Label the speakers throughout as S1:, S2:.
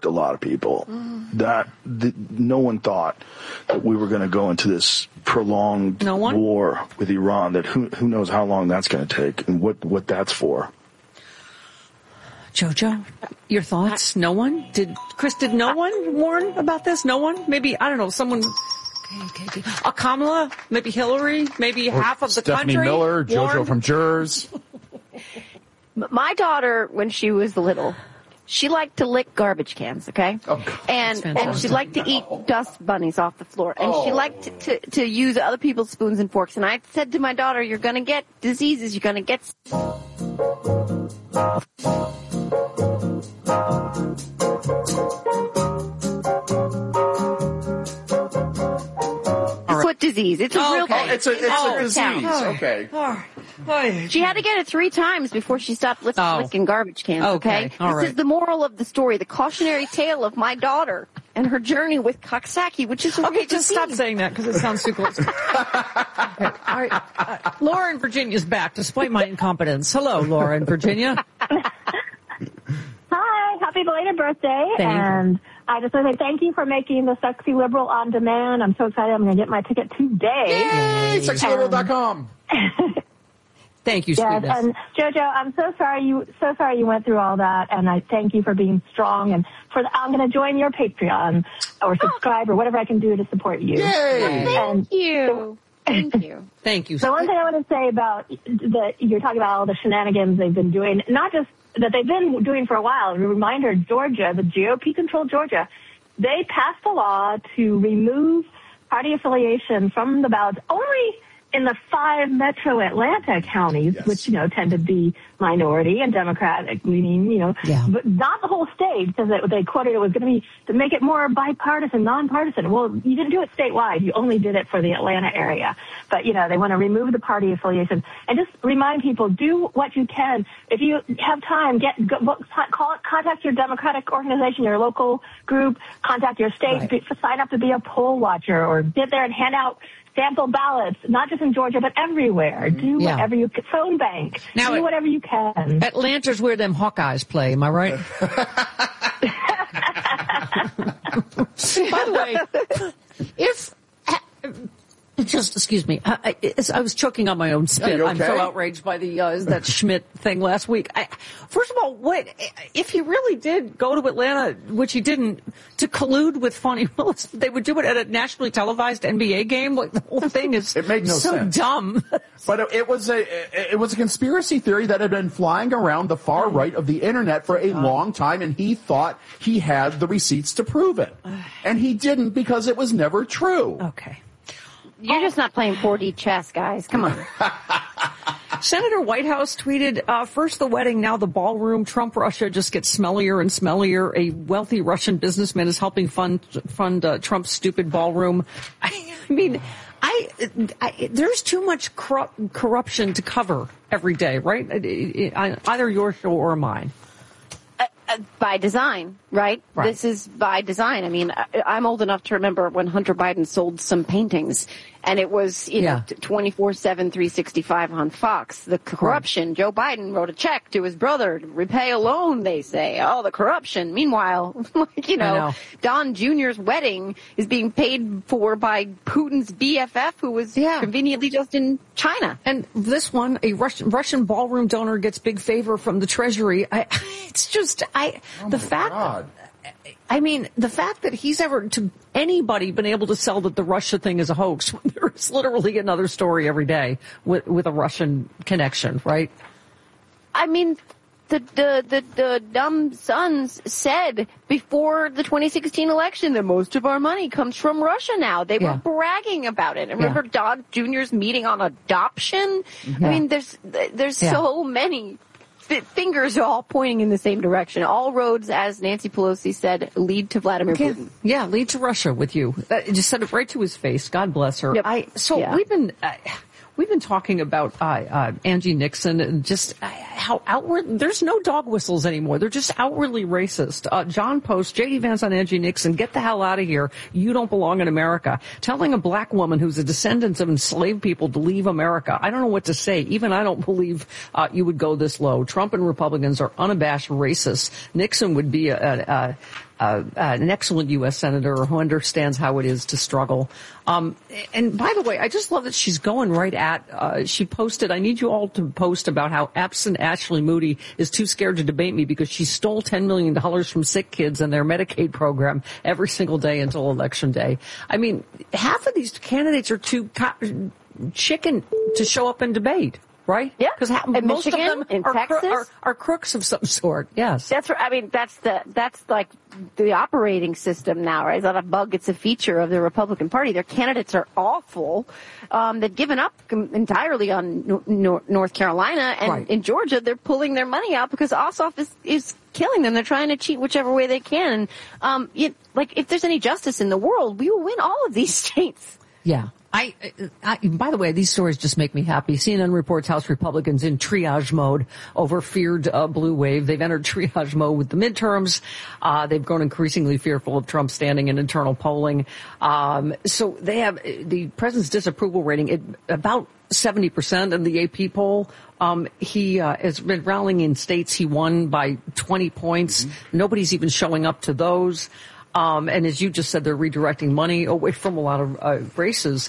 S1: a lot of people. No one thought that we were going to go into this prolonged war with Iran, that who knows how long that's going to take and what that's for.
S2: Jojo, your thoughts? No one? Did no one warn about this? No one? Maybe, I don't know, someone... Kamala, maybe Hillary, maybe half of the
S3: Stephanie
S2: country.
S3: Miller, Jojo from Jers.
S4: My daughter, when she was little, she liked to lick garbage cans, okay?
S3: Oh, God.
S4: And she liked to eat dust bunnies off the floor. And she liked to use other people's spoons and forks. And I said to my daughter, you're going to get diseases. You're going to get... foot disease. It's a real thing.
S3: It's a disease. Okay.
S4: She had to get it 3 times before she stopped licking garbage cans, okay? This is the moral of the story, the cautionary tale of my daughter and her journey with Coxsackie, which is a real
S2: just stop saying that because it sounds too close. Okay. All right. Laura in Virginia's back, despite my incompetence. Hello, Laura in Virginia.
S5: Hi, happy belated birthday. And I just want to say thank you for making the Sexy Liberal on demand. I'm so excited. I'm going to get my ticket today.
S3: Yay! SexyLiberal.com.
S2: Thank you, sweetness.
S5: Yes, and Jojo, I'm so sorry you went through all that, and I thank you for being strong. And I'm going to join your Patreon or subscribe or whatever I can do to support you.
S3: Yay!
S4: Thank you. Thank you.
S2: Thank you.
S5: So one thing I want to say about you're talking about all the shenanigans they've been doing, not just that they've been doing for a while. A reminder, Georgia, the GOP-controlled Georgia, they passed a law to remove party affiliation from the ballots only in the 5 metro Atlanta counties, which, tend to be minority and Democratic leaning, but not the whole state, because they quoted it was going to be to make it more bipartisan, nonpartisan. Well, you didn't do it statewide. You only did it for the Atlanta area. But, they want to remove the party affiliation. And just remind people, do what you can. If you have time, contact your Democratic organization, your local group, contact your state, sign up to be a poll watcher, or get there and hand out sample ballots, not just in Georgia, but everywhere. Do whatever you can. Phone bank. Do whatever you can.
S2: Atlanta's where them Hawkeyes play, am I right? By the way, excuse me, I was choking on my own spit. I'm so outraged by that Schmidt thing last week. First of all, if he really did go to Atlanta, which he didn't, to collude with Fonnie Willis, they would do it at a nationally televised NBA game? Like, the whole thing is
S3: it made no sense.
S2: Dumb.
S3: But it was a conspiracy theory that had been flying around the far right of the internet for a long time, and he thought he had the receipts to prove it. And he didn't, because it was never true.
S2: Okay.
S4: You're just not playing 4D chess, guys. Come on.
S2: Senator Whitehouse tweeted, first the wedding, now the ballroom. Trump Russia just gets smellier and smellier. A wealthy Russian businessman is helping fund Trump's stupid ballroom. I mean, there's too much corruption to cover every day, right? Either your show or mine.
S4: By design, right? This is by design. I mean, I'm old enough to remember when Hunter Biden sold some paintings, and it was, 24/7, 365 on Fox. The corruption. Joe Biden wrote a check to his brother to repay a loan, they say. Oh, the corruption. Meanwhile, Don Jr.'s wedding is being paid for by Putin's BFF, who was conveniently just in China.
S2: And this one, a Russian ballroom donor gets big favor from the Treasury. The fact that he's ever to anybody been able to sell that the Russia thing is a hoax, there's literally another story every day with a Russian connection, right?
S4: I mean, the dumb sons said before the 2016 election that most of our money comes from Russia now. They were bragging about it. And remember Don Jr.'s meeting on adoption? I mean, there's so many fingers are all pointing in the same direction. All roads, as Nancy Pelosi said, lead to Vladimir Putin.
S2: Yeah, lead to Russia with you. Just said it right to his face. God bless her.
S4: Yep.
S2: We've been talking about Angie Nixon and just how outward. There's no dog whistles anymore. They're just outwardly racist. John Post, J.D. Vance on Angie Nixon, get the hell out of here. You don't belong in America. Telling a black woman who's a descendant of enslaved people to leave America. I don't know what to say. Even I don't believe you would go this low. Trump and Republicans are unabashed racists. Nixon would be an excellent U.S. senator who understands how it is to struggle. And by the way, I just love that she's going right at, she posted, I need you all to post about how absent Ashley Moody is too scared to debate me because she stole $10 million from sick kids and their Medicaid program every single day until Election Day. I mean, half of these candidates are too chicken to show up and debate. Right?
S4: Yeah.
S2: Because most
S4: Michigan,
S2: of them are crooks of some sort. Yes.
S4: That's right. I mean, that's like the operating system now, right? It's not a bug. It's a feature of the Republican Party. Their candidates are awful. They've given up entirely on North Carolina and
S2: right.
S4: in Georgia. They're pulling their money out because Ossoff is killing them. They're trying to cheat whichever way they can. And, if there's any justice in the world, we will win all of these states.
S2: Yeah. By the way, these stories just make me happy. CNN reports House Republicans in triage mode over feared blue wave. They've entered triage mode with the midterms. They've grown increasingly fearful of Trump's standing in internal polling. So they have the president's disapproval rating at about 70% in the AP poll. He has been rallying in states he won by 20 points. Mm-hmm. Nobody's even showing up to those. And as you just said, they're redirecting money away from a lot of races.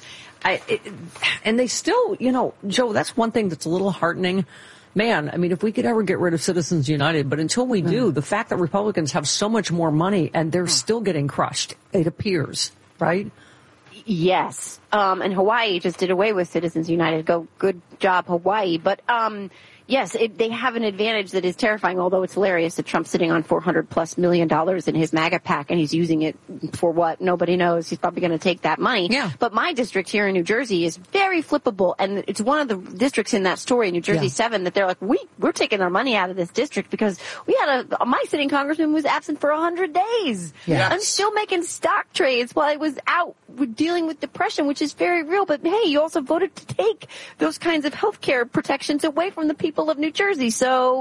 S2: And they still, Joe, that's one thing that's a little heartening. Man, I mean, if we could ever get rid of Citizens United, but until we do, the fact that Republicans have so much more money and they're still getting crushed, it appears, right?
S4: Yes. And Hawaii just did away with Citizens United. Good job, Hawaii. But, yes, they have an advantage that is terrifying, although it's hilarious that Trump's sitting on $400+ million in his MAGA PAC and he's using it for what? Nobody knows. He's probably going to take that money.
S2: Yeah.
S4: But my district here in New Jersey is very flippable, and it's one of the districts in that story, New Jersey 7, that they're like, we're taking our money out of this district because we had my sitting congressman was absent for 100 days.
S2: Yes.
S4: I'm still making stock trades while I was out dealing with depression, which is very real. But hey, you also voted to take those kinds of health care protections away from the people of New Jersey. So,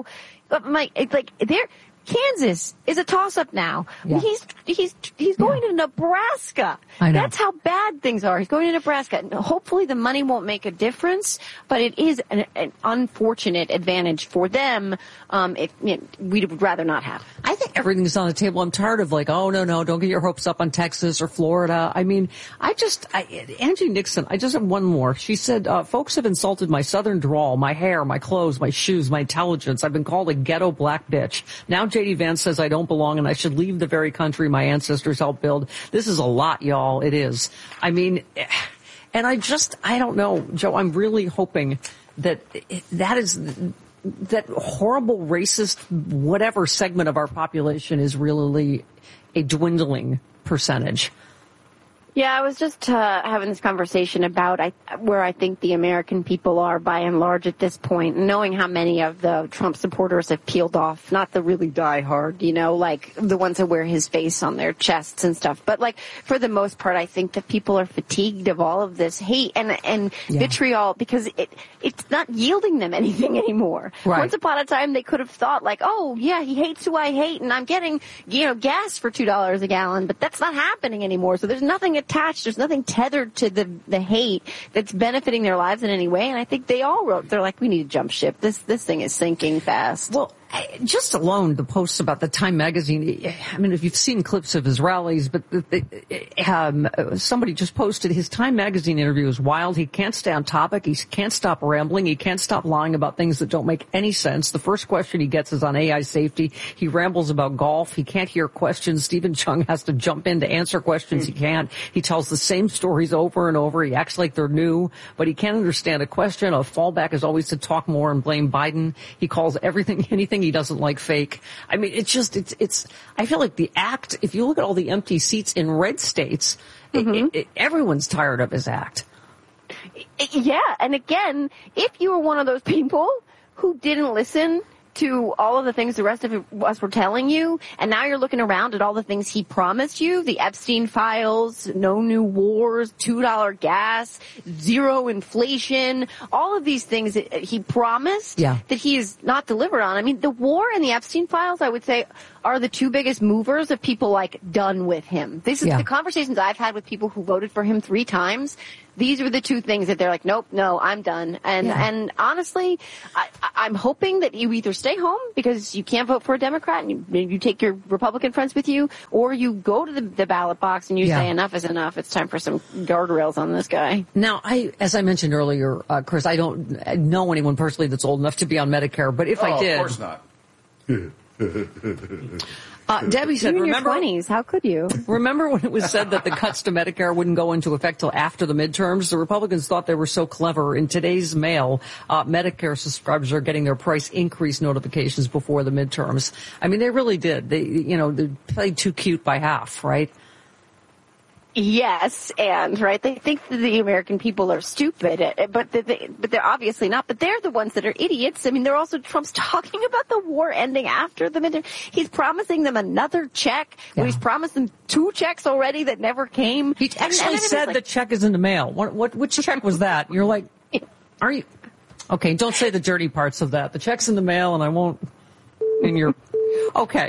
S4: Kansas is a toss-up now. Yeah. He's going to Nebraska.
S2: I know.
S4: That's how bad things are. He's going to Nebraska. Hopefully the money won't make a difference, but it is an unfortunate advantage for them. We would rather not have.
S2: I think everything's on the table. I'm tired of oh, no, don't get your hopes up on Texas or Florida. I mean, Angie Nixon, I just have one more. She said, folks have insulted my southern drawl, my hair, my clothes, my shoes, my intelligence. I've been called a ghetto black bitch. Now J.D. Vance says I don't belong and I should leave the very country my ancestors helped build. This is a lot, y'all. It is. I mean, and I don't know, Joe, I'm really hoping that that horrible racist whatever segment of our population is really a dwindling percentage.
S4: Yeah, I was just having this conversation about where I think the American people are by and large at this point, knowing how many of the Trump supporters have peeled off, not the really diehard, like the ones that wear his face on their chests and stuff. But for the most part, I think that people are fatigued of all of this hate and vitriol because it's not yielding them anything anymore.
S2: Right.
S4: Once upon a time, they could have thought oh yeah, he hates who I hate and I'm getting, gas for $2 a gallon, but that's not happening anymore. So there's nothing attached. There's nothing tethered to the hate that's benefiting their lives in any way. And I think they all wrote, they're like, we need to jump ship. This thing is sinking fast.
S2: Well, just alone, the posts about the Time magazine, I mean, if you've seen clips of his rallies, but somebody just posted his Time magazine interview is wild. He can't stay on topic. He can't stop rambling. He can't stop lying about things that don't make any sense. The first question he gets is on AI safety. He rambles about golf. He can't hear questions. Stephen Chung has to jump in to answer questions he can't. He tells the same stories over and over. He acts like they're new, but he can't understand a question. A fallback is always to talk more and blame Biden. He calls anything he doesn't like fake. I mean, it's, I feel like the act, if you look at all the empty seats in red states, everyone's tired of his act.
S4: Yeah. And again, if you were one of those people who didn't listen to all of the things the rest of us were telling you, and now you're looking around at all the things he promised you, the Epstein files, no new wars, $2 gas, zero inflation, all of these things that he promised that he has not delivered on. I mean, the war and the Epstein files, I would say, are the two biggest movers of people like done with him. This is the conversations I've had with people who voted for him 3 times. These were the two things that they're like, nope, no, I'm done. And honestly, I'm hoping that you either stay home because you can't vote for a Democrat and you take your Republican friends with you, or you go to the ballot box and you say enough is enough. It's time for some guardrails on this guy.
S2: Now, as I mentioned earlier, Chris, I don't know anyone personally that's old enough to be on Medicare, but if I did.
S3: Of course not.
S2: Debbie said,
S4: in
S2: remember,
S4: your 20s, how could you?
S2: Remember when it was said that the cuts to Medicare wouldn't go into effect till after the midterms? The Republicans thought they were so clever. In today's mail, Medicare subscribers are getting their price increase notifications before the midterms. I mean, they really did. They played too cute by half, right?
S4: Yes, and right, they think that the American people are stupid, but they're obviously not. But they're the ones that are idiots. I mean, they're also Trump's talking about the war ending after the midterm. He's promising them another check. Yeah. He's promised them 2 checks already that never came.
S2: He actually said the check is in the mail. Which check was that? You're like, are you? Okay, don't say the dirty parts of that. The check's in the mail, and I won't. In your. Okay.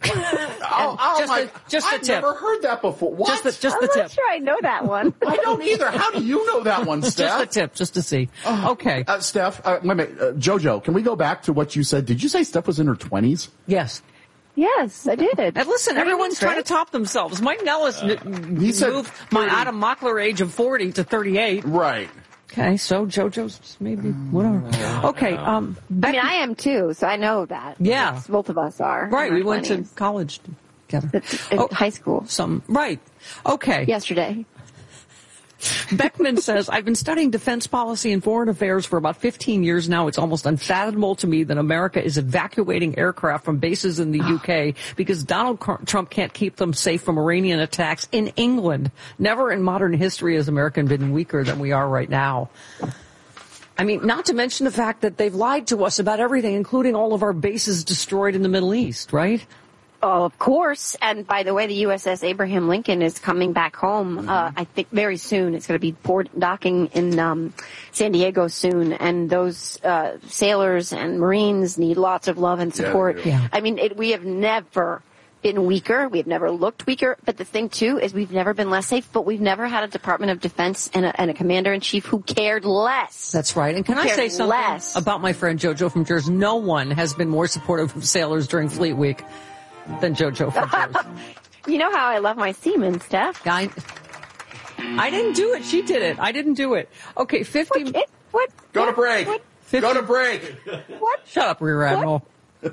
S2: Just a tip.
S3: I've never heard that before. What?
S2: Just the
S4: I'm
S2: tip.
S4: not sure I know that one.
S3: I don't either. How do you know that one, Steph?
S2: Just a tip, just to see. Okay.
S3: Steph, wait a minute. JoJo, can we go back to what you said? Did you say Steph was in her 20s?
S2: Yes.
S4: Yes, I did.
S2: And listen, everyone's trying to top themselves. Mike Nellis moved my Adam Mockler age of 40 to 38.
S3: Right.
S2: Okay, so JoJo's maybe whatever. Okay, Becky,
S4: I am too, so I know that.
S2: Yeah,
S4: yes, both of us are.
S2: Right, we went to college together.
S4: High school.
S2: Right. Okay.
S4: Yesterday.
S2: Beckman says, I've been studying defense policy and foreign affairs for about 15 years now. It's almost unfathomable to me that America is evacuating aircraft from bases in the UK because Donald Trump can't keep them safe from Iranian attacks in England. Never in modern history has America been weaker than we are right now. I mean, not to mention the fact that they've lied to us about everything, including all of our bases destroyed in the Middle East, right?
S4: Oh, of course. And by the way, the USS Abraham Lincoln is coming back home, I think very soon. It's going to be docking in San Diego soon. And those sailors and Marines need lots of love and support.
S2: Yeah.
S4: I mean, we have never been weaker. We have never looked weaker. But the thing, too, is we've never been less safe. But we've never had a Department of Defense and a commander-in-chief who cared less.
S2: That's right. And can I say something about my friend JoJo from Jersey? No one has been more supportive of sailors during Fleet Week than JoJo from Jersey.
S4: You know how I love my seamen, Steph.
S2: I didn't do it. She did it. I didn't do it. Okay, 50...
S4: What?
S3: Go to break.
S2: 50,
S3: go to break.
S4: What?
S2: Shut up, Rear Admiral.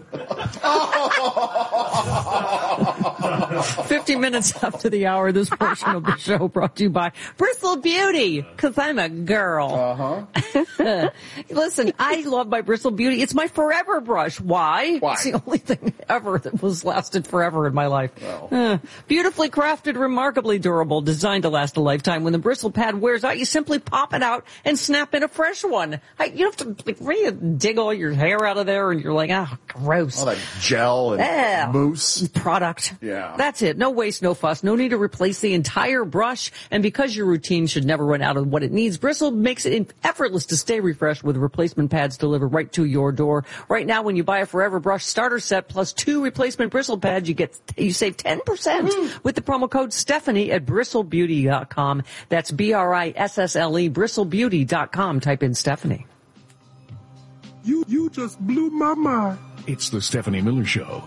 S2: 50 minutes after the hour, this portion of the show brought to you by Bristol Beauty, because I'm a girl. Listen, I love my Bristol Beauty. It's my forever brush. Why? It's the only thing ever that was lasted forever in my life. Well. Beautifully crafted, remarkably durable, designed to last a lifetime. When the bristle pad wears out, you simply pop it out and snap in a fresh one. You have to really dig all your hair out of there, and you're like, gross.
S3: All that gel and mousse.
S2: Product.
S3: Yeah.
S2: That's it. No waste, no fuss. No need to replace the entire brush. And because your routine should never run out of what it needs, Bristle makes it effortless to stay refreshed with replacement pads delivered right to your door. Right now, when you buy a Forever Brush starter set plus 2 replacement bristle pads, you save 10% with the promo code Stephanie at bristlebeauty.com. That's BRISSLE, bristlebeauty.com. Type in Stephanie.
S6: You just blew my mind. It's the Stephanie Miller Show.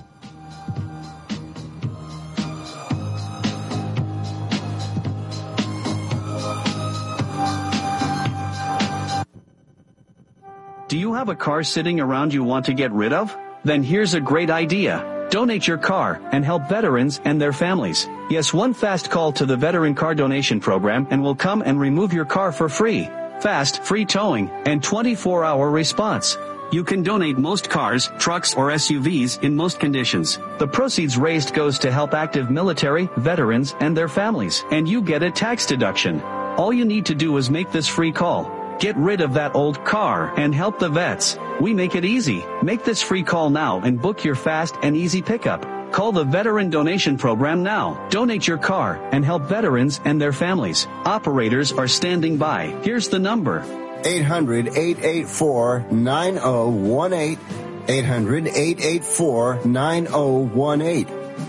S7: Do you have a car sitting around you want to get rid of? Then here's a great idea. Donate your car and help veterans and their families. Yes, one fast call to the Veteran Car Donation Program and we'll come and remove your car for free. Fast, free towing, and 24-hour response. You can donate most cars, trucks, or SUVs in most conditions. The proceeds raised goes to help active military, veterans, and their families, and you get a tax deduction. All you need to do is make this free call. Get rid of that old car and help the vets. We make it easy. Make this free call now and book your fast and easy pickup. Call the Veteran Donation Program now. Donate your car and help veterans and their families. Operators are standing by. Here's the number.
S8: 800-884-9018. 800-884-9018.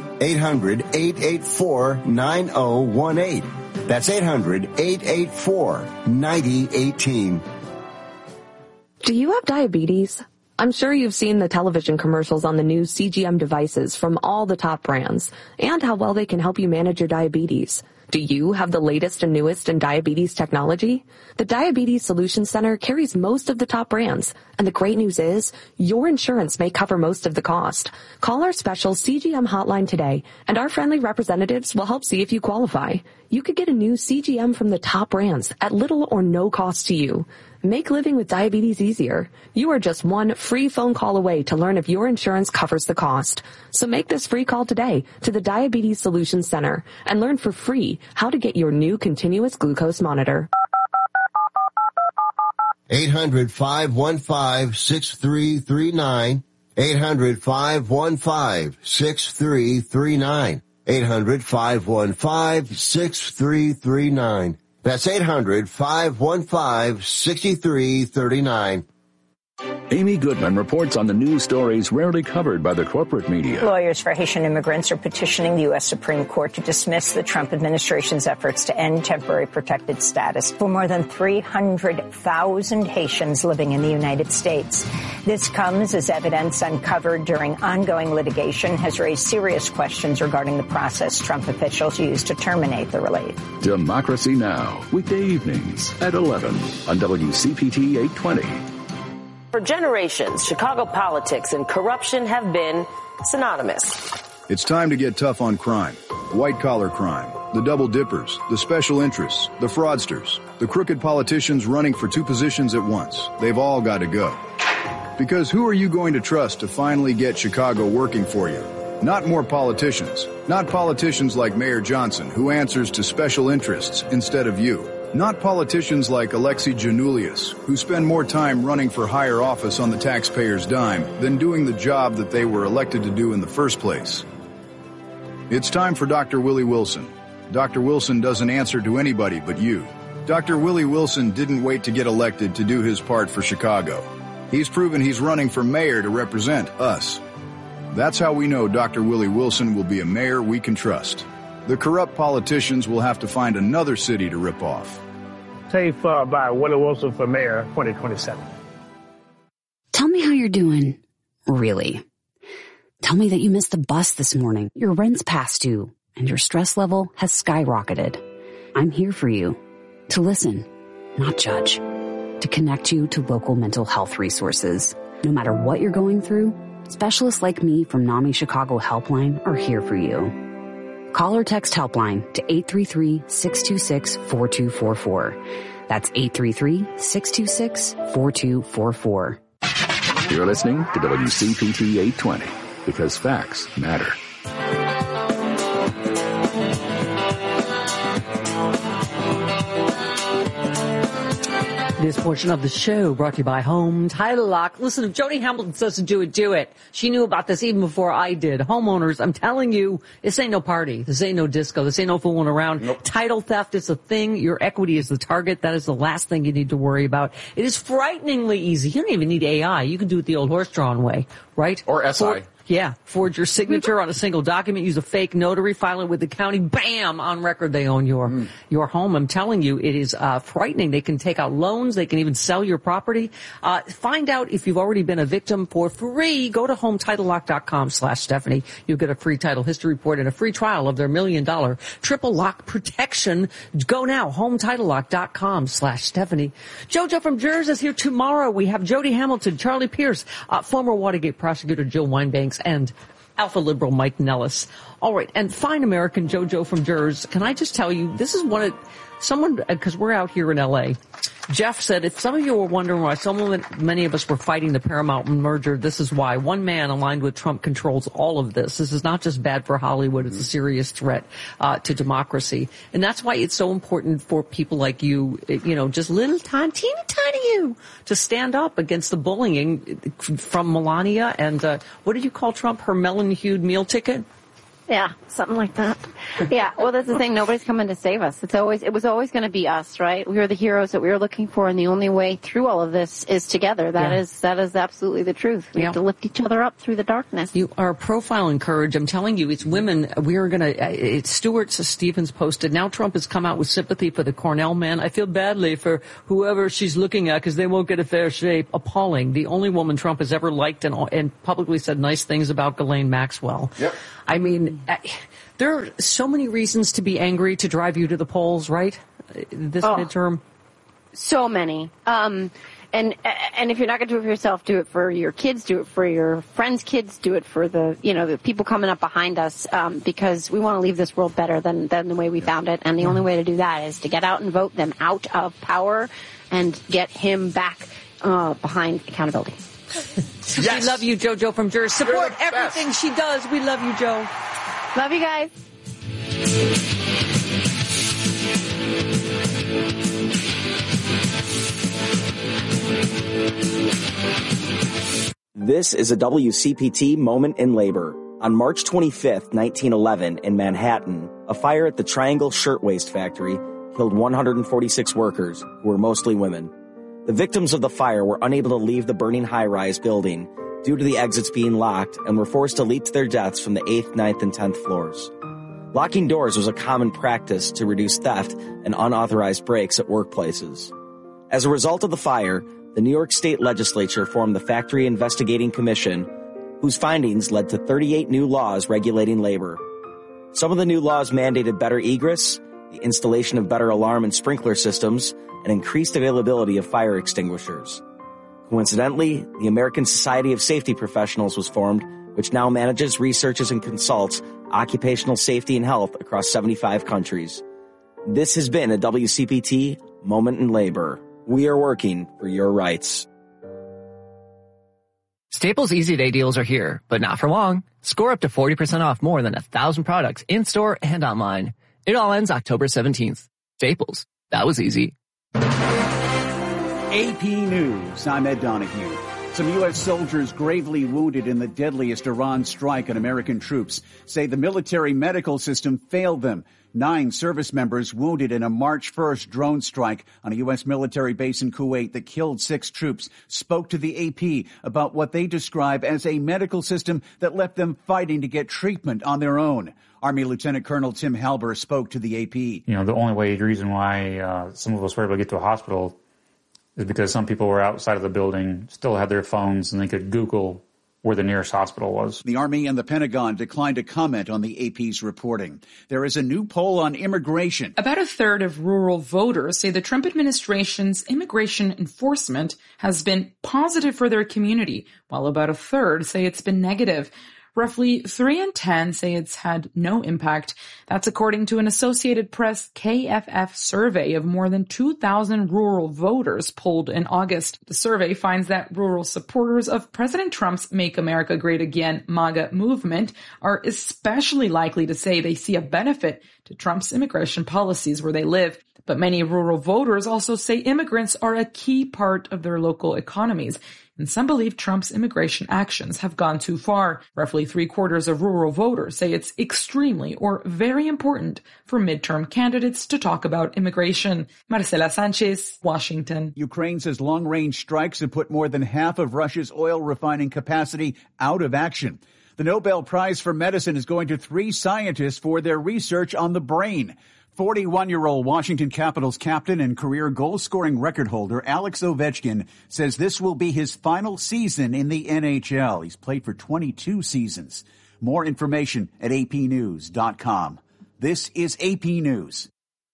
S8: 800-884-9018. That's 800-884-9018.
S9: Do you have diabetes? I'm sure you've seen the television commercials on the new CGM devices from all the top brands and how well they can help you manage your diabetes. Do you have the latest and newest in diabetes technology? The Diabetes Solutions Center carries most of the top brands, and the great news is your insurance may cover most of the cost. Call our special CGM hotline today, and our friendly representatives will help see if you qualify. You could get a new CGM from the top brands at little or no cost to you. Make living with diabetes easier. You are just one free phone call away to learn if your insurance covers the cost. So make this free call today to the Diabetes Solutions Center and learn for free how to get your new continuous glucose monitor.
S8: 800-515-6339. 800-515-6339. 800-515-6339. That's 800-515-6339.
S6: Amy Goodman reports on the news stories rarely covered by the corporate media.
S10: Lawyers for Haitian immigrants are petitioning the U.S. Supreme Court to dismiss the Trump administration's efforts to end temporary protected status for more than 300,000 Haitians living in the United States. This comes as evidence uncovered during ongoing litigation has raised serious questions regarding the process Trump officials used to terminate the relief.
S6: Democracy Now!, weekday evenings at 11 on WCPT 820.
S11: For generations, Chicago politics and corruption have been synonymous.
S12: It's time to get tough on crime. White-collar crime, the double dippers, the special interests, the fraudsters, the crooked politicians running for two positions at once. They've all got to go. Because who are you going to trust to finally get Chicago working for you? Not more politicians. Not politicians like Mayor Johnson, who answers to special interests instead of you. Not politicians like Alexi Giannoulias, who spend more time running for higher office on the taxpayer's dime than doing the job that they were elected to do in the first place. It's time for Dr. Willie Wilson. Dr. Wilson doesn't answer to anybody but you. Dr. Willie Wilson didn't wait to get elected to do his part for Chicago. He's proven he's running for mayor to represent us. That's how we know Dr. Willie Wilson will be a mayor we can trust. The corrupt politicians will have to find another city to rip off.
S13: Safe by Willie Wilson for mayor 2027.
S14: Tell me how you're doing. Really. Tell me that you missed the bus this morning, your rent's past due, and your stress level has skyrocketed. I'm here for you. To listen, not judge. To connect you to local mental health resources. No matter what you're going through, specialists like me from NAMI Chicago Helpline are here for you. Call or text Helpline to 833-626-4244. That's 833-626-4244.
S6: You're listening to WCPT 820 because facts matter.
S2: This portion of the show brought to you by Home Title Lock. Listen, if Jody Hamilton says to do it, do it. She knew about this even before I did. Homeowners, I'm telling you, this ain't no party. This ain't no disco. This ain't no fooling around. Nope. Title theft is a thing. Your equity is the target. That is the last thing you need to worry about. It is frighteningly easy. You don't even need AI. You can do it the old horse-drawn way, right?
S3: Or SI.
S2: Forge your signature on a single document, use a fake notary, file it with the county, bam, on record they own your home. I'm telling you, it is frightening. They can take out loans, they can even sell your property. Find out if you've already been a victim for free. Go to HometitleLock.com/Stephanie. You'll get a free title history report and a free trial of their $1 million triple lock protection. Go now, HometitleLock.com/Stephanie. JoJo from Jersey is here tomorrow. We have Jody Hamilton, Charlie Pierce, former Watergate prosecutor Jill Wine-Banks, and Alpha Liberal Mike Nellis. All right, and fine American JoJo from Jersey. Can I just tell you, this is because we're out here in L.A., Jeff said, if some of you were wondering why many of us were fighting the Paramount merger, this is why. One man aligned with Trump controls all of this. This is not just bad for Hollywood. It's a serious threat to democracy. And that's why it's so important for people like you, just teeny tiny you, to stand up against the bullying from Melania and, what did you call Trump? Her melon-hued meal ticket?
S4: Yeah, something like that. Yeah, well, that's the thing. Nobody's coming to save us. It was always going to be us, right? We were the heroes that we were looking for, and the only way through all of this is together. That is absolutely the truth. We have to lift each other up through the darkness.
S2: You are profiling courage. I'm telling you, it's women. We are going to. Stuart Stevens posted. Now Trump has come out with sympathy for the Cornell man. I feel badly for whoever she's looking at because they won't get a fair shake. Appalling. The only woman Trump has ever liked and publicly said nice things about, Ghislaine Maxwell. Yep. I mean, there are so many reasons to be angry to drive you to the polls, right? This midterm.
S4: So many. And if you're not going to do it for yourself, do it for your kids, do it for your friends' kids, do it for the people coming up behind us, because we want to leave this world better than the way we found it. And the only way to do that is to get out and vote them out of power and get him back behind accountability.
S2: Yes. We love you, JoJo from Jersey. Support everything she does. We love you, Joe.
S4: Love you guys.
S15: This is a WCPT moment in labor. On March 25th, 1911, in Manhattan, a fire at the Triangle Shirtwaist Factory killed 146 workers, who were mostly women. The victims of the fire were unable to leave the burning high-rise building due to the exits being locked and were forced to leap to their deaths from the 8th, 9th, and 10th floors. Locking doors was a common practice to reduce theft and unauthorized breaks at workplaces. As a result of the fire, the New York State Legislature formed the Factory Investigating Commission, whose findings led to 38 new laws regulating labor. Some of the new laws mandated better egress, the installation of better alarm and sprinkler systems, and increased availability of fire extinguishers. Coincidentally, the American Society of Safety Professionals was formed, which now manages, researches, and consults occupational safety and health across 75 countries. This has been a WCPT Moment in Labor. We are working for your rights.
S16: Staples Easy Day deals are here, but not for long. Score up to 40% off more than 1,000 products in-store and online. It all ends October 17th. Staples. That was easy.
S17: AP News. I'm Ed Donahue. Some U.S. soldiers gravely wounded in the deadliest Iran strike on American troops say the military medical system failed them. 9 service members wounded in a March 1st drone strike on a U.S. military base in Kuwait that killed 6 troops spoke to the AP about what they describe as a medical system that left them fighting to get treatment on their own. Army Lieutenant Colonel Tim Halber spoke to the AP.
S18: You know, the only reason why some of us were able to get to a hospital is because some people were outside of the building, still had their phones, and they could Google where the nearest hospital was.
S17: The Army and the Pentagon declined to comment on the AP's reporting. There is a new poll on immigration.
S19: About a third of rural voters say the Trump administration's immigration enforcement has been positive for their community, while about a third say it's been negative. Roughly 3 in 10 say it's had no impact. That's according to an Associated Press KFF survey of more than 2,000 rural voters polled in August. The survey finds that rural supporters of President Trump's Make America Great Again MAGA movement are especially likely to say they see a benefit to Trump's immigration policies where they live. But many rural voters also say immigrants are a key part of their local economies. And some believe Trump's immigration actions have gone too far. Roughly 3/4 of rural voters say it's extremely or very important for midterm candidates to talk about immigration. Marcela Sanchez, Washington.
S17: Ukraine says long-range strikes have put more than half of Russia's oil refining capacity out of action. The Nobel Prize for Medicine is going to 3 scientists for their research on the brain. 41-year-old Washington Capitals captain and career goal-scoring record holder Alex Ovechkin says this will be his final season in the NHL. He's played for 22 seasons. More information at apnews.com. This is AP News.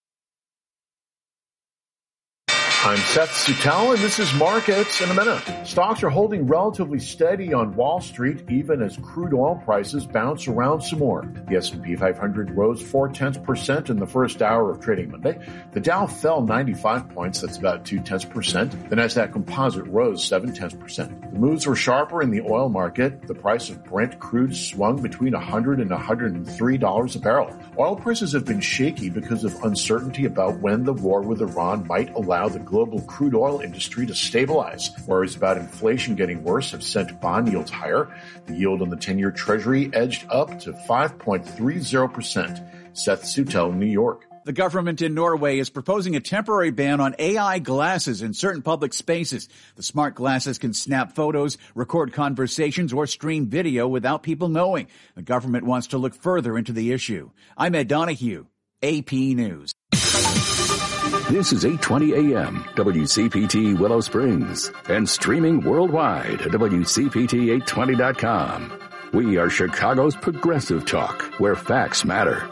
S20: I'm Seth Sutell, and this is Markets in a Minute. Stocks are holding relatively steady on Wall Street, even as crude oil prices bounce around some more. The S&P 500 rose 0.4% in the first hour of trading Monday. The Dow fell 95 points, that's about 0.2%. The Nasdaq Composite rose 0.7%. The moves were sharper in the oil market. The price of Brent crude swung between $100 and $103 a barrel. Oil prices have been shaky because of uncertainty about when the war with Iran might allow the global crude oil industry to stabilize. Worries about inflation getting worse have sent bond yields higher. The yield on the 10-year Treasury edged up to 5.30%. Seth Sutel, New York.
S17: The government in Norway is proposing a temporary ban on AI glasses in certain public spaces. The smart glasses can snap photos, record conversations, or stream video without people knowing. The government wants to look further into the issue. I'm Ed Donahue, AP News.
S6: This is 820 AM, WCPT Willow Springs, and streaming worldwide at WCPT820.com. We are Chicago's progressive talk, where facts matter.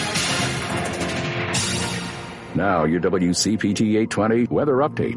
S6: Now, your WCPT 820 weather update.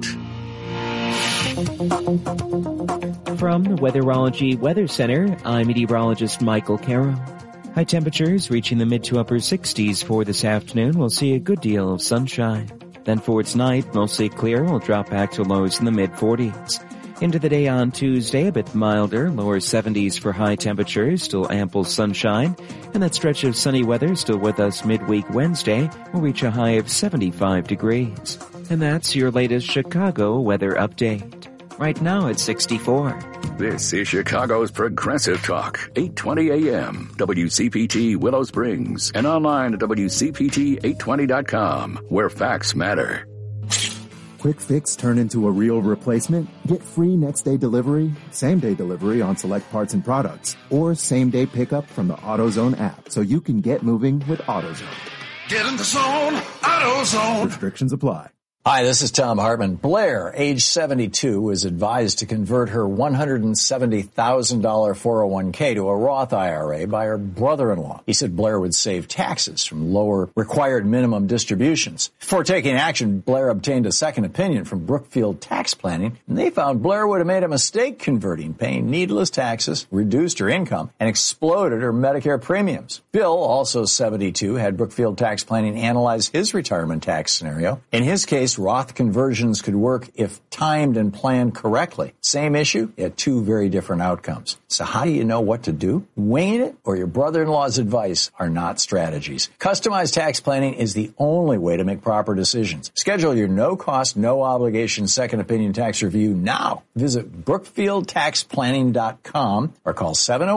S21: From the Weatherology Weather Center, I'm meteorologist Michael Caro. High temperatures reaching the mid to upper 60s for this afternoon. We'll see a good deal of sunshine. Then for tonight, mostly clear. We'll drop back to lows in the mid 40s. Into the day on Tuesday, a bit milder, lower 70s for high temperatures, still ample sunshine, and that stretch of sunny weather still with us midweek Wednesday will reach a high of 75 degrees. And that's your latest Chicago weather update. Right now it's 64.
S6: This is Chicago's Progressive Talk, 820 AM, WCPT Willow Springs, and online at WCPT820.com, where facts matter.
S22: Quick fix turn into a real replacement? Get free next-day delivery, same-day delivery on select parts and products, or same-day pickup from the AutoZone app so you can get moving with AutoZone.
S23: Get in the zone, AutoZone.
S22: Restrictions apply.
S24: Hi, this is Tom Hartman. Blair, age 72, was advised to convert her $170,000 401k to a Roth IRA by her brother-in-law. He said Blair would save taxes from lower required minimum distributions. Before taking action, Blair obtained a second opinion from Brookfield Tax Planning, and they found Blair would have made a mistake converting, paying needless taxes, reduced her income, and exploded her Medicare premiums. Bill, also 72, had Brookfield Tax Planning analyze his retirement tax scenario. In his case, Roth conversions could work if timed and planned correctly. Same issue, yet two very different outcomes. So how do you know what to do? Winging it or your brother-in-law's advice are not strategies. Customized tax planning is the only way to make proper decisions. Schedule your no-cost, no-obligation second opinion tax review now. Visit BrookfieldTaxPlanning.com or call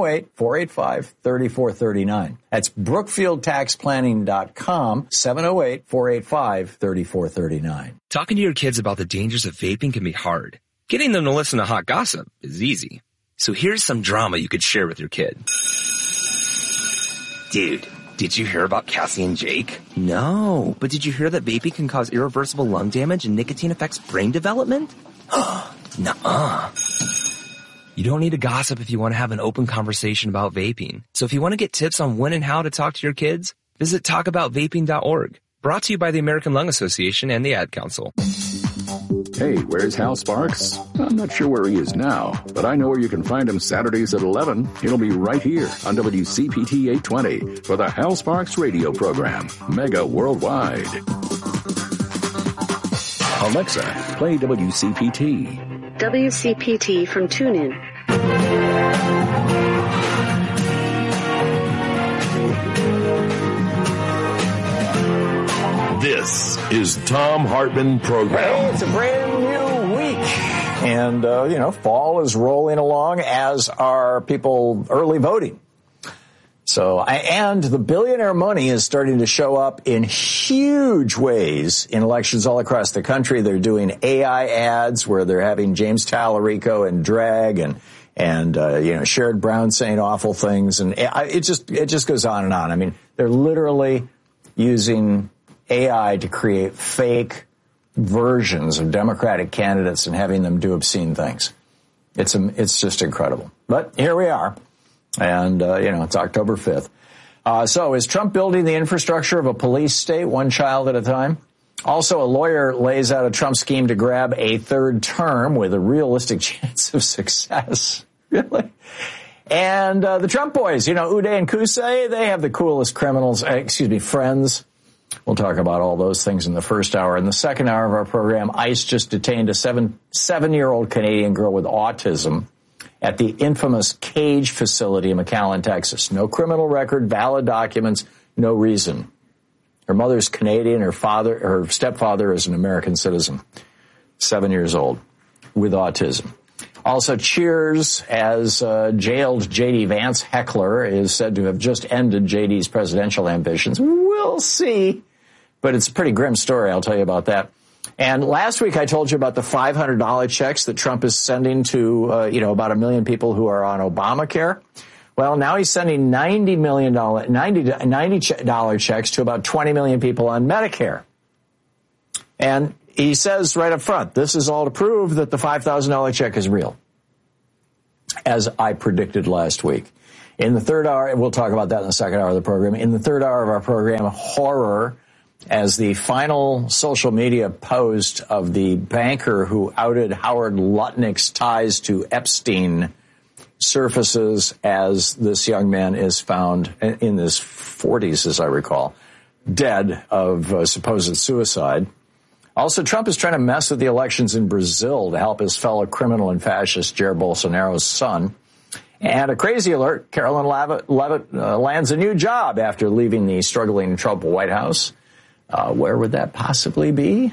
S24: 708-485-3439. That's BrookfieldTaxPlanning.com, 708-485-3439.
S25: Talking to your kids about the dangers of vaping can be hard. Getting them to listen to hot gossip is easy. So here's some drama you could share with your kid. Dude, did you hear about Cassie and Jake? No, but did you hear that vaping can cause irreversible lung damage and nicotine affects brain development? Nuh-uh. You don't need to gossip if you want to have an open conversation about vaping. So if you want to get tips on when and how to talk to your kids, visit talkaboutvaping.org. Brought to you by the American Lung Association and the Ad Council.
S6: Hey, where's Hal Sparks? I'm not sure where he is now, but I know where you can find him Saturdays at 11. He'll be right here on WCPT 820 for the Hal Sparks radio program, Mega Worldwide. Alexa, play WCPT.
S26: WCPT from TuneIn.
S23: This is Tom Hartman Program.
S24: Hey, it's a brand new week. And, fall is rolling along, as are people early voting. And the billionaire money is starting to show up in huge ways in elections all across the country. They're doing AI ads where they're having James Tallarico and drag and Sherrod Brown saying awful things. And it just goes on and on. I mean, they're literally using AI to create fake versions of Democratic candidates and having them do obscene things. It's just incredible. But here we are. And, it's October 5th. So is Trump building the infrastructure of a police state, one child at a time? Also, a lawyer lays out a Trump scheme to grab a third term with a realistic chance of success. Really? And the Trump boys, Uday and Qusay, they have the coolest friends. We'll talk about all those things in the first hour. In the second hour of our program, ICE just detained a seven-year-old Canadian girl with autism at the infamous Cage facility in McAllen, Texas. No criminal record, valid documents, no reason. Her mother's Canadian, her stepfather is an American citizen, 7 years old, with autism. Also, Cheers, as jailed J.D. Vance heckler is said to have just ended J.D.'s presidential ambitions. We'll see. But it's a pretty grim story, I'll tell you about that. And last week I told you about the $500 checks that Trump is sending to, about 1 million people who are on Obamacare. Well, now he's sending $90 checks to about 20 million people on Medicare. And he says right up front, this is all to prove that the $5,000 check is real, as I predicted last week. In the third hour, we'll talk about that in the second hour of the program. In the third hour of our program, horror, as the final social media post of the banker who outed Howard Lutnick's ties to Epstein surfaces as this young man is found in his 40s, as I recall, dead of supposed suicide. Also, Trump is trying to mess with the elections in Brazil to help his fellow criminal and fascist Jair Bolsonaro's son. And a crazy alert, Carolyn Levitt lands a new job after leaving the struggling Trump White House. Where would that possibly be?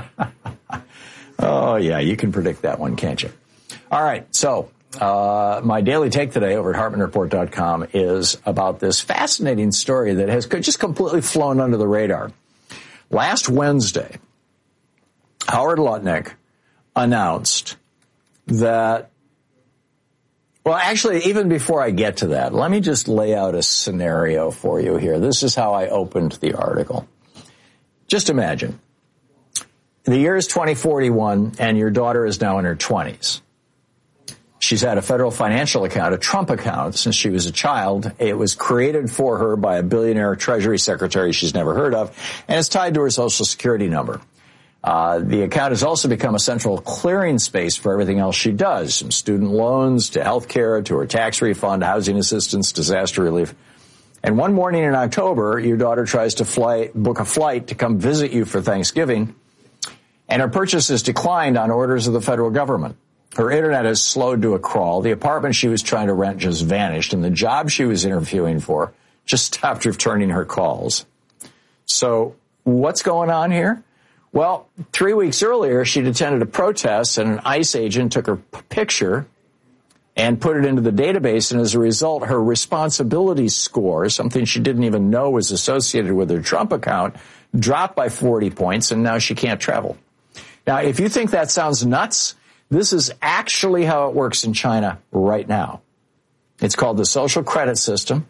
S24: Oh, yeah, you can predict that one, can't you? All right, so my daily take today over at HartmanReport.com is about this fascinating story that has just completely flown under the radar. Last Wednesday, Howard Lutnick announced that, well, actually, even before I get to that, let me just lay out a scenario for you here. This is how I opened the article. Just imagine. The year is 2041, and your daughter is now in her 20s. She's had a federal financial account, a Trump account, since she was a child. It was created for her by a billionaire Treasury Secretary she's never heard of, and it's tied to her Social Security number. The account has also become a central clearing space for everything else she does, from student loans to health care to her tax refund, housing assistance, disaster relief. And one morning in October, your daughter tries to book a flight to come visit you for Thanksgiving, and her purchase is declined on orders of the federal government. Her internet has slowed to a crawl. The apartment she was trying to rent just vanished, and the job she was interviewing for just stopped returning her calls. So what's going on here? Well, 3 weeks earlier, she'd attended a protest, and an ICE agent took her picture and put it into the database, and as a result, her responsibility score, something she didn't even know was associated with her Trump account, dropped by 40 points, and now she can't travel. Now, if you think that sounds nuts, this is actually how it works in China right now. It's called the social credit system,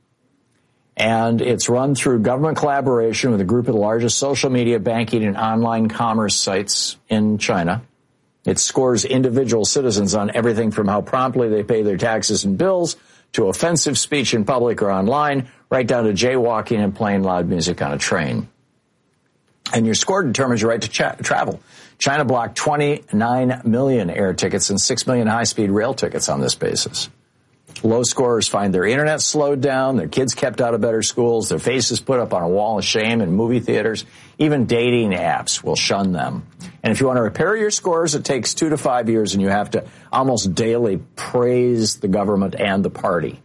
S24: and it's run through government collaboration with a group of the largest social media, banking, and online commerce sites in China. It scores individual citizens on everything from how promptly they pay their taxes and bills to offensive speech in public or online, right down to jaywalking and playing loud music on a train. And your score determines your right to travel. China blocked 29 million air tickets and 6 million high-speed rail tickets on this basis. Low scorers find their internet slowed down, their kids kept out of better schools, their faces put up on a wall of shame in movie theaters. Even dating apps will shun them. And if you want to repair your scores, it takes 2 to 5 years, and you have to almost daily praise the government and the party.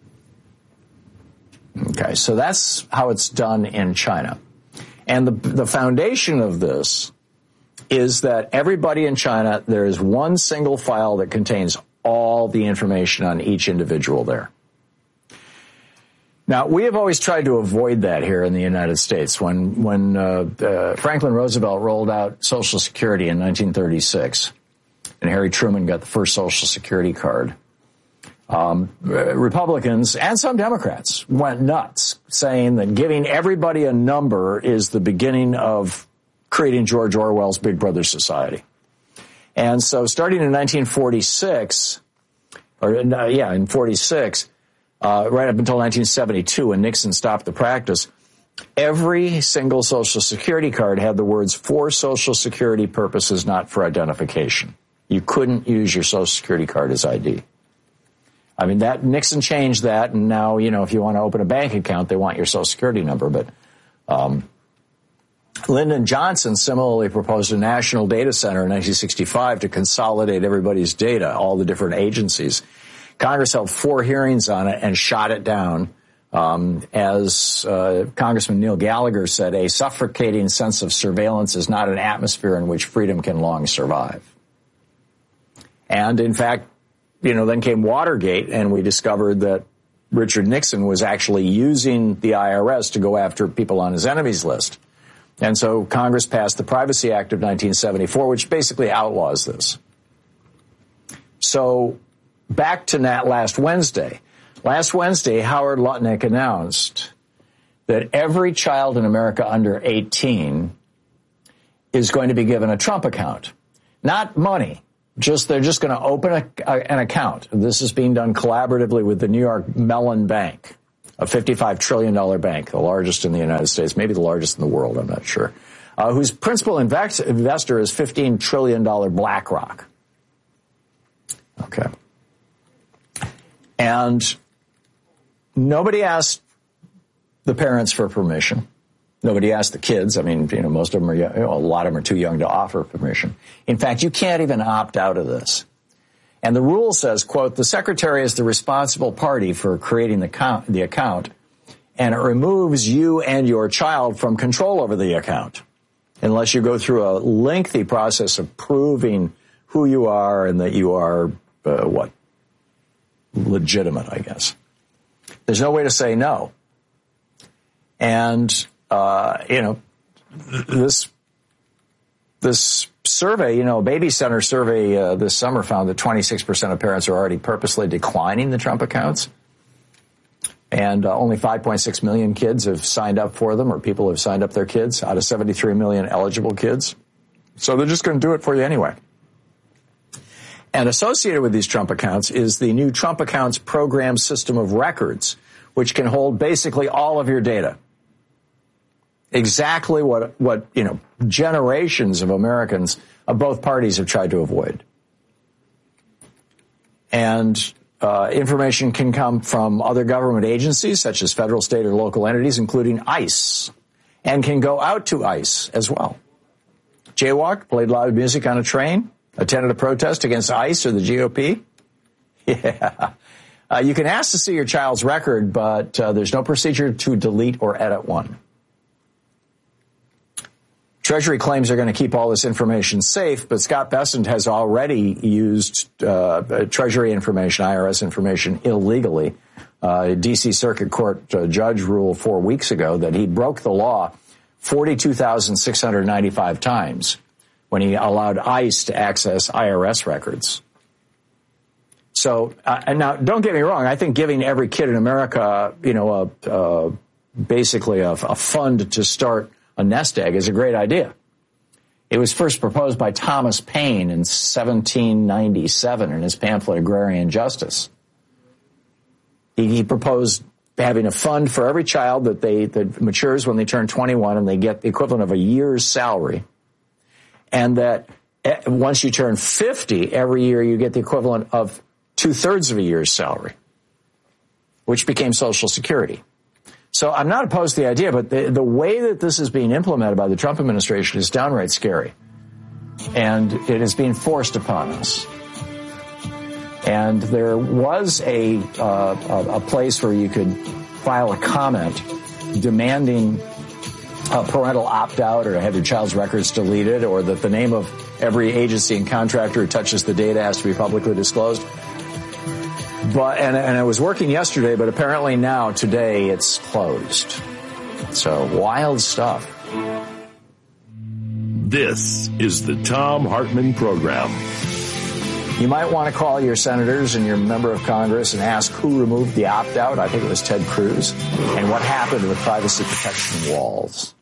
S24: Okay, so that's how it's done in China. And the foundation of this is that everybody in China, there is one single file that contains all the information on each individual there. Now, we have always tried to avoid that here in the United States. When Franklin Roosevelt rolled out Social Security in 1936, and Harry Truman got the first Social Security card, Republicans and some Democrats went nuts, saying that giving everybody a number is the beginning of creating George Orwell's Big Brother society. And so starting in 1946, in 46, right up until 1972 when Nixon stopped the practice, every single Social Security card had the words "for Social Security purposes, not for identification." You couldn't use your Social Security card as ID. I mean, that Nixon changed that, and now, if you want to open a bank account, they want your Social Security number. But Lyndon Johnson similarly proposed a national data center in 1965 to consolidate everybody's data, all the different agencies. Congress held 4 hearings on it and shot it down. As Congressman Neil Gallagher said, a suffocating sense of surveillance is not an atmosphere in which freedom can long survive. And in fact, then came Watergate, and we discovered that Richard Nixon was actually using the IRS to go after people on his enemies list. And so Congress passed the Privacy Act of 1974, which basically outlaws this. So back to last Wednesday. Last Wednesday, Howard Lutnick announced that every child in America under 18 is going to be given a Trump account. Not money. They're just going to open an account. This is being done collaboratively with the New York Mellon Bank, a $55 trillion bank, the largest in the United States, maybe the largest in the world, I'm not sure, whose principal investor is $15 trillion BlackRock. Okay. And nobody asked the parents for permission. Nobody asked the kids. I mean, most of them are, a lot of them are too young to offer permission. In fact, you can't even opt out of this. And the rule says, quote, the secretary is the responsible party for creating the account, and it removes you and your child from control over the account, unless you go through a lengthy process of proving who you are and that you are, legitimate, I guess. There's no way to say no. And this survey, Baby Center survey this summer found that 26% of parents are already purposely declining the Trump accounts. And only 5.6 million kids have signed up for them, or people have signed up their kids out of 73 million eligible kids. So they're just going to do it for you anyway. And associated with these Trump accounts is the new Trump Accounts Program System of Records, which can hold basically all of your data. Exactly what generations of Americans of both parties have tried to avoid. And information can come from other government agencies, such as federal, state, or local entities, including ICE, and can go out to ICE as well. Jaywalked, played loud music on a train, attended a protest against ICE or the GOP. Yeah. You can ask to see your child's record, but there's no procedure to delete or edit one. Treasury claims they're going to keep all this information safe, but Scott Bessent has already used Treasury information, IRS information, illegally. A D.C. Circuit Court judge ruled 4 weeks ago that he broke the law 42,695 times when he allowed ICE to access IRS records. So, and now, don't get me wrong, I think giving every kid in America, basically a fund to start a nest egg is a great idea. It was first proposed by Thomas Paine in 1797 in his pamphlet Agrarian Justice. He proposed having a fund for every child that matures when they turn 21 and they get the equivalent of a year's salary. And that once you turn 50, every year you get the equivalent of 2/3 of a year's salary, which became Social Security. So I'm not opposed to the idea, but the way that this is being implemented by the Trump administration is downright scary. And it is being forced upon us. And there was a place where you could file a comment demanding a parental opt-out or to have your child's records deleted, or that the name of every agency and contractor who touches the data has to be publicly disclosed. But and it was working yesterday, but apparently now, today, it's closed. So, wild stuff.
S23: This is the Thom Hartmann Program.
S24: You might want to call your senators and your member of Congress and ask who removed the opt-out. I think it was Ted Cruz. And what happened with privacy protection walls.